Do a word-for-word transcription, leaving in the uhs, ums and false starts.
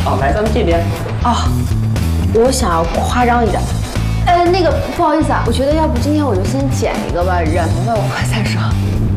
好，来咱们这边。 哦，我想要夸张一点。呃，那个不好意思啊，我觉得要不今天我就先剪一个吧，染头发我再说。